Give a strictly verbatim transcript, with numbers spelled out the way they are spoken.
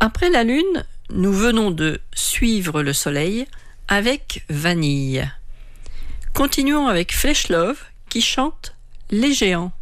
Après la lune, nous venons de suivre le soleil avec Vanille. Continuons avec Flèche Love qui chante Les Géants.